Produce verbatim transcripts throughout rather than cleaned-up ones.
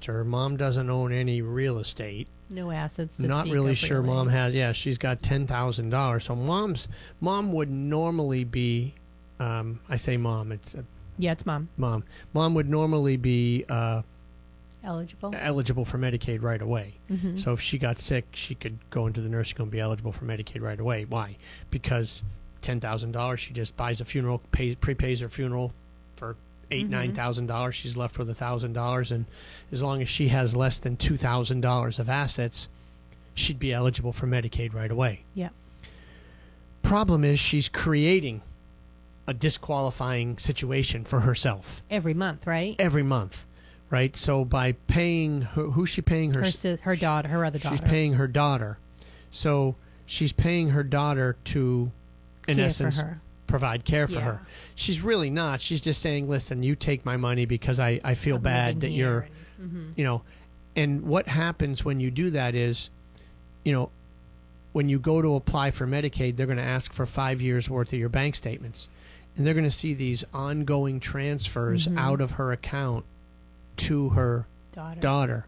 realtor. Mom doesn't own any real estate. No assets to Not speak really of, sure really. Mom has. Yeah, she's got ten thousand dollars. So mom's mom would normally be, um, I say mom, it's uh, Yeah, it's Mom. mom. Mom would normally be uh, Eligible. eligible for Medicaid right away. Mm-hmm. So if she got sick, she could go into the nursing home and be eligible for Medicaid right away. Why? Because ten thousand dollars, she just buys a funeral, pays, prepays her funeral for eight, Mm-hmm. nine thousand dollars. She's left with a thousand dollars, and as long as she has less than two thousand dollars of assets, she'd be eligible for Medicaid right away. Yeah. Problem is, she's creating a disqualifying situation for herself Every month, right? every month, right? So by paying her, who's she paying her? Her si- her daughter, her other daughter. She's paying her daughter. So she's paying her daughter to, in Care essence, for her. provide care for Yeah. her. She's really not. She's just saying, listen, you take my money because I, I feel I'm bad living that here you're, and- mhm. you know. And what happens when you do that is, you know, when you go to apply for Medicaid, they're going to ask for five years worth of your bank statements. And they're going to see these ongoing transfers Mhm. out of her account to her daughter. daughter.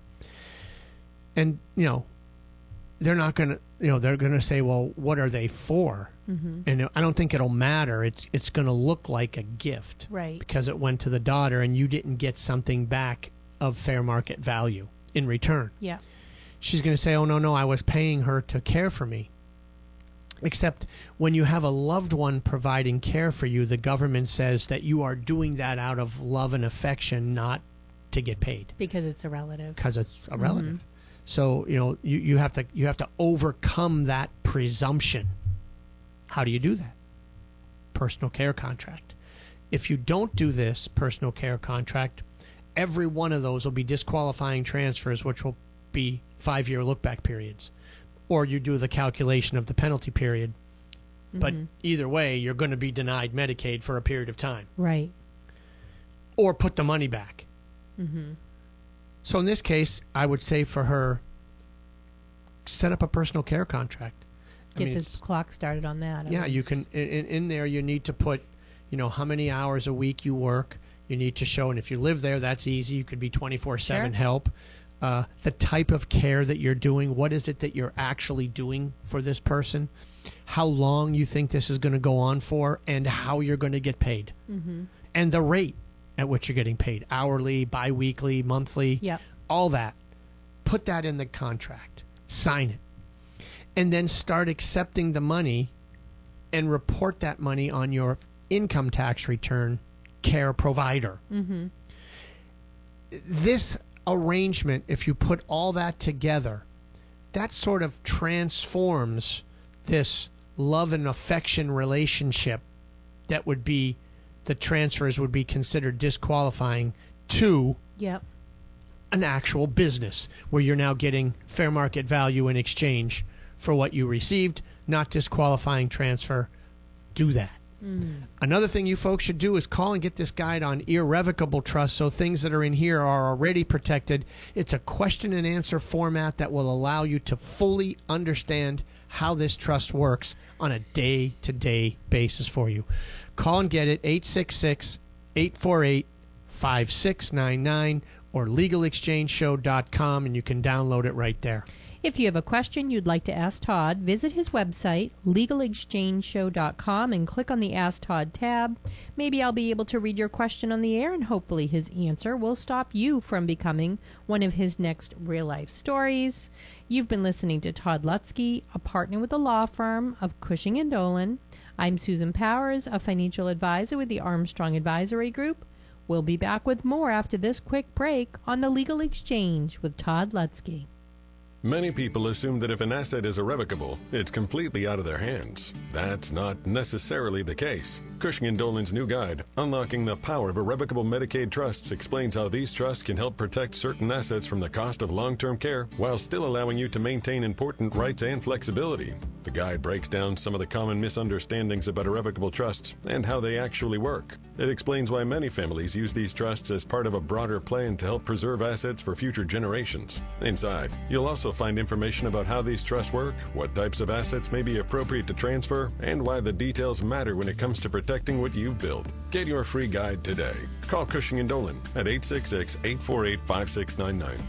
And, you know, they're not going to, you know, they're going to say, well, what are they for? Mm-hmm. And I don't think it'll matter. It's it's going to look like a gift Right. because it went to the daughter and you didn't get something back of fair market value in return. Yeah. She's going to say, oh, no, no, I was paying her to care for me. Except when you have a loved one providing care for you, the government says that you are doing that out of love and affection, not to get paid, Because it's a relative. because it's a relative. Mhm. So, you know, you, you have to you have to overcome that presumption. How do you do that? Personal care contract. If you don't do this personal care contract, every one of those will be disqualifying transfers, which will be five-year look-back periods. Or you do the calculation of the penalty period. But Mhm. either way, you're going to be denied Medicaid for a period of time. Right. Or put the money back. Mm-hmm. So in this case, I would say for her, set up a personal care contract. I Get mean, this it's- clock started on that. at Yeah, you least. can. In, in there, you need to put, you know, how many hours a week you work. You need to show, and if you live there, that's easy. You could be twenty-four seven Sure. help. Uh, the type of care that you're doing. What is it that you're actually doing for this person? How long you think this is going to go on for, and how you're going to get paid, Mm-hmm. and the rate at which you're getting paid, hourly, biweekly, monthly, Yep. all that. Put that in the contract. Sign it. And then start accepting the money and report that money on your income tax return, care provider. Mm-hmm. This arrangement, if you put all that together, that sort of transforms this love and affection relationship that would be, the transfers would be considered disqualifying, to Yep. an actual business where you're now getting fair market value in exchange for what you received, not disqualifying transfer. Do that. Mm. Another thing you folks should do is call and get this guide on irrevocable trust, so things that are in here are already protected. It's a question and answer format that will allow you to fully understand how this trust works on a day-to-day basis for you. Call and get it, eight six six, eight four eight, five six nine nine or legal exchange show dot com, and you can download it right there. If you have a question you'd like to ask Todd, visit his website, legal exchange show dot com, and click on the Ask Todd tab. Maybe I'll be able to read your question on the air, and hopefully his answer will stop you from becoming one of his next real-life stories. You've been listening to Todd Lutzke, a partner with the law firm of Cushing and Dolan. I'm Susan Powers, a financial advisor with the Armstrong Advisory Group. We'll be back with more after this quick break on the Legal Exchange with Todd Lutzke. Many people assume that if an asset is irrevocable, it's completely out of their hands. That's not necessarily the case. Cushing and Dolan's new guide, Unlocking the Power of Irrevocable Medicaid Trusts, explains how these trusts can help protect certain assets from the cost of long-term care while still allowing you to maintain important rights and flexibility. The guide breaks down some of the common misunderstandings about irrevocable trusts and how they actually work. It explains why many families use these trusts as part of a broader plan to help preserve assets for future generations. Inside, you'll also find information about how these trusts work, what types of assets may be appropriate to transfer, and why the details matter when it comes to protecting what you've built. Get your free guide today. Call Cushing and Dolan at eight six six, eight four eight, five six nine nine.